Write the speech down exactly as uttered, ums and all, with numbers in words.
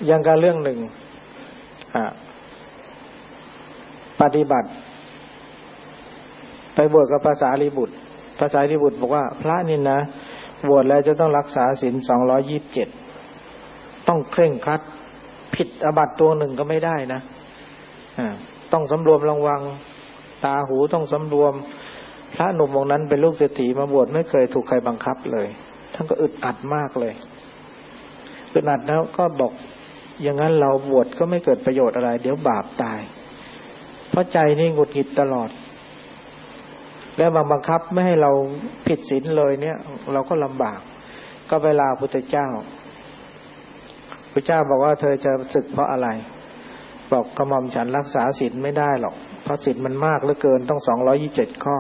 ยังการเรื่องหนึ่งปฏิบัติไปบวชกับภาษาลีบุตรภาษาลีบุตรบอกว่าพระนี่นะบวชแล้วจะต้องรักษาศีลสองร้อยยี่สิบเจ็ดต้องเคร่งครัดผิดอาบัติตัวหนึ่งก็ไม่ได้นะต้องสำรวมระวังตาหูต้องสำรวมพระหนุ่มองค์นั้นเป็นลูกเศรษฐีมาบวชไม่เคยถูกใครบังคับเลยท่านก็อึดอัดมากเลยอึดอัดแล้วก็บอกอย่างนั้นเราบวชก็ไม่เกิดประโยชน์อะไรเดี๋ยวบาปตายเพราะใจนี่หงุดหงิดตลอดแล้วมาบังคับไม่ให้เราผิดศีลเลยเนี่ยเราก็ลำบากก็เวลาพุทธเจ้าพระเจ้าบอกว่าเธอจะศึกเพราะอะไรบอกกระหม่อมฉันรักษาศีลไม่ได้หรอกเพราะศีลมันมากเหลือเกินต้องสองร้อยยี่สิบเจ็ดข้อ